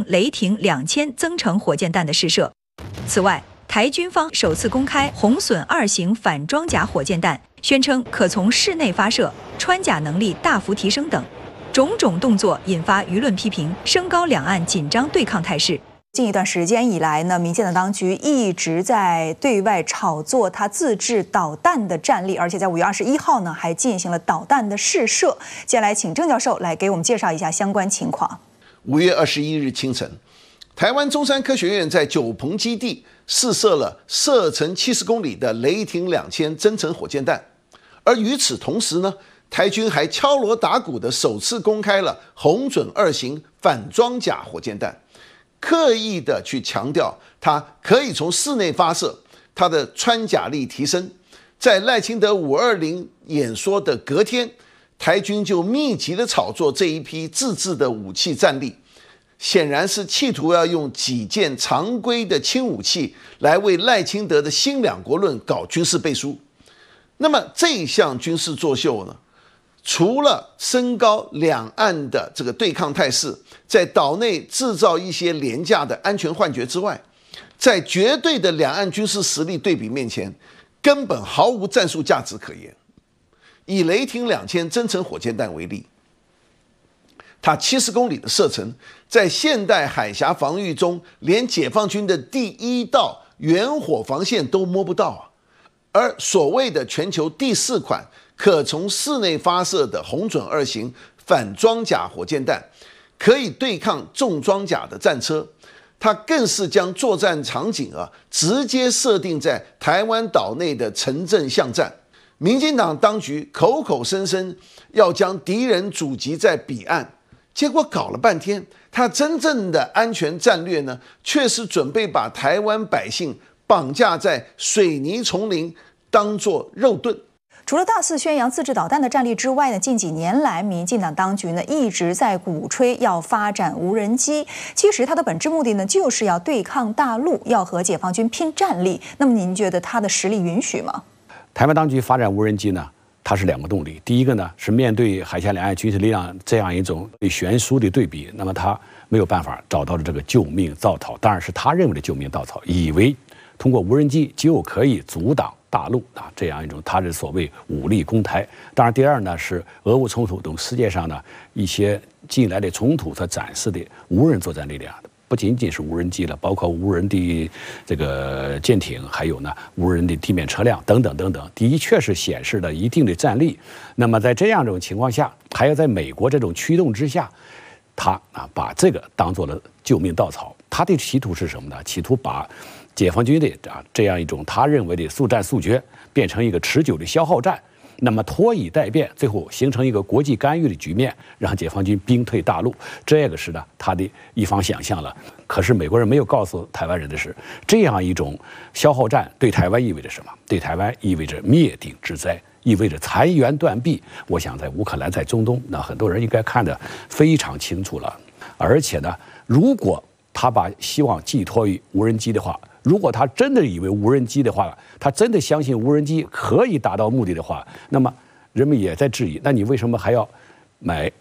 雷霆2000增程火箭弹的试射。此外，台军方首次公开红隼2型反装甲火箭弹，宣称可从室内发射，穿甲能力大幅提升等，种种动作引发舆论批评，升高两岸紧张对抗态势。近一段时间以来呢，民进党当局一直在对外炒作他自制导弹的战力，而且在5月21号呢，还进行了导弹的试射。接下来，请郑教授来给我们介绍一下相关情况。 5月21日清晨，台湾中山科学院在九鹏基地试射了射程70公里的雷霆2000增程火箭弹，而与此同时呢，台军还敲锣打鼓的首次公开了红隼2型反装甲火箭弹，刻意的去强调它可以从室内发射，它的穿甲力提升。在赖清德520演说的隔天，台军就密集的炒作这一批自制的武器战力，显然是企图要用几件常规的轻武器来为赖清德的新两国论搞军事背书。那么这一项军事作秀呢，除了升高两岸的这个对抗态势，在岛内制造一些廉价的安全幻觉之外，在绝对的两岸军事实力对比面前，根本毫无战术价值可言。以雷霆2000增程火箭弹为例，它70公里的射程，在现代海峡防御中，连解放军的第一道远火防线都摸不到啊。而所谓的全球第4款可从室内发射的红隼2型反装甲火箭弹，可以对抗重装甲的战车，它更是将作战场景直接设定在台湾岛内的城镇巷战。民进党当局口口声声要将敌人阻击在彼岸，结果搞了半天，他真正的安全战略呢，却是准备把台湾百姓绑架在水泥丛林，当作肉盾。 除了大肆宣扬自制导弹的战力之外呢，近几年来，民进党当局呢一直在鼓吹要发展无人机。其实它的本质目的呢，就是要对抗大陆，要和解放军拼战力。那么您觉得它的实力允许吗？ 台湾当局发展无人机呢，它是2个动力。第一个呢，是面对海峡两岸军事力量这样一种悬殊的对比，那么他没有办法找到了这个救命稻草，当然是他认为的救命稻草，以为通过无人机就可以阻挡大陆这样一种他的所谓武力攻台。当然，第二呢是俄乌冲突等世界上呢一些近来的冲突所展示的无人作战力量。不仅仅是无人机了，包括无人的这个舰艇，还有呢无人的地面车辆等等等等，的确是显示了一定的战力。那么在这样一种情况下，还要在美国这种驱动之下，他把这个当做了救命稻草。他的企图是什么呢？企图把解放军的这样一种他认为的速战速决变成一个持久的消耗战。那么拖以待变，最后形成一个国际干预的局面，让解放军兵退大陆，这个是呢他的一方想象了。可是美国人没有告诉台湾人的是，这样一种消耗战对台湾意味着什么？对台湾意味着灭顶之灾，意味着残垣断壁。我想在乌克兰，在中东，那很多人应该看得非常清楚了。而且呢，如果他把希望寄托于无人机的话，如果他真的以为无人机的话，他真的相信无人机可以达到目的的话，那么人们也在质疑，那你为什么还要买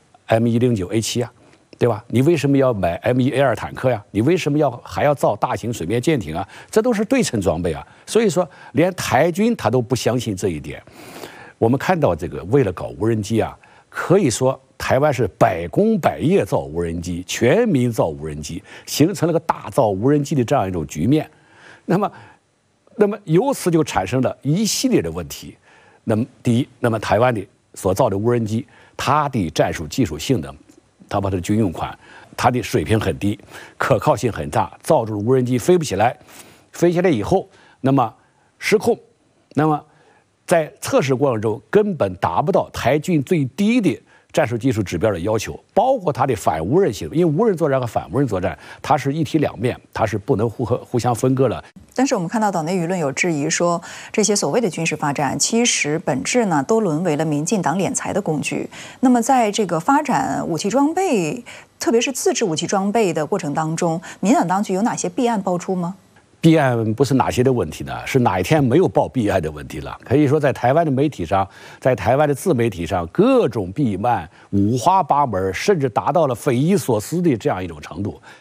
M109A7 啊？对吧？你为什么要买 M1A2 坦克呀？你为什么还要造大型水面舰艇啊？这都是对称装备啊。所以说，连台军他都不相信这一点。我们看到这个为了搞无人机啊，可以说台湾是百工百业造无人机，全民造无人机，形成了个大造无人机的这样一种局面。那么由此就产生了一系列的问题。那么第一，那么台湾的所造的无人机，它的战术技术性能，它把它的军用款，它的水平很低，可靠性很差，造出无人机飞不起来，飞起来以后，那么失控，那么在测试过程中根本达不到台军最低的战术技术指标的要求，包括它的反无人系统，因为无人作战和反无人作战它是一体两面，它是不能互相分割的。 但是我们看到岛内舆论有质疑说，这些所谓的军事发展，其实本质呢都沦为了民进党敛财的工具。那么在这个发展武器装备，特别是自制武器装备的过程当中，民进党当局有哪些弊案爆出吗？ 弊案不是哪些的问题呢？是哪一天没有报弊案的问题了。可以说，在台湾的媒体上，在台湾的自媒体上，各种弊案五花八门，甚至达到了匪夷所思的这样一种程度。